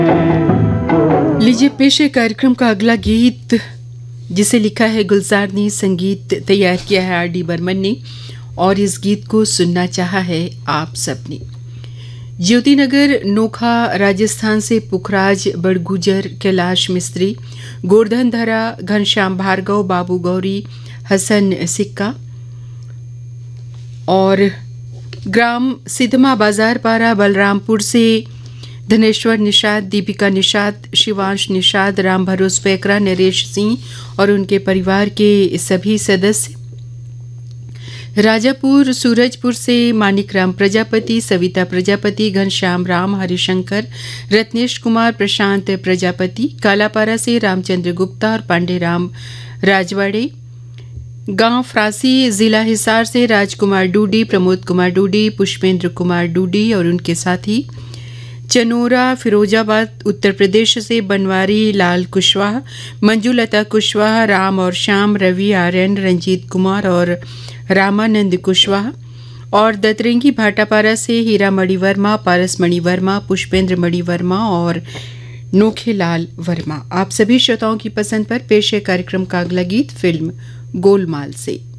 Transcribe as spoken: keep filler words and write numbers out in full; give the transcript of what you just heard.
लीजिए पेश है कार्यक्रम का अगला गीत, जिसे लिखा है गुलजार ने, संगीत तैयार किया है आर डी बर्मन ने, और इस गीत को सुनना चाहा है आप सबने। ज्योतिनगर नोखा राजस्थान से पुखराज बड़गुजर, कैलाश मिस्त्री, गोवर्धन धरा, घनश्याम भार्गव, बाबू गौरी, हसन सिक्का और ग्राम सिद्धमा बाजार पारा बलरामपुर से धनेश्वर निषाद, दीपिका निषाद, शिवांश निषाद, राम भरोस पैकरा, नरेश सिंह और उनके परिवार के सभी सदस्य। राजापुर सूरजपुर से मानिकराम प्रजापति, सविता प्रजापति, घनश्याम राम, हरिशंकर, रत्नेश कुमार, प्रशांत प्रजापति। कालापारा से रामचंद्र गुप्ता और पांडेराम राजवाड़े। गांव फ्रासी, जिला हिसार से राजकुमार डूडी, प्रमोद कुमार डूडी, पुष्पेंद्र कुमार डूडी और उनके साथी। चनोरा फिरोजाबाद उत्तर प्रदेश से बनवारी लाल कुशवाहा, मंजुलता कुशवाहा, राम और श्याम, रवि आर्यन, रंजीत कुमार और रामानंद कुशवाहा। और दतरंगी भाटापारा से हीरा मणि वर्मा, पारस मणि वर्मा, पुष्पेंद्र मणि वर्मा और नोखेलाल वर्मा। आप सभी श्रोताओं की पसंद पर पेश है कार्यक्रम का अगला गीत फिल्म गोलमाल से।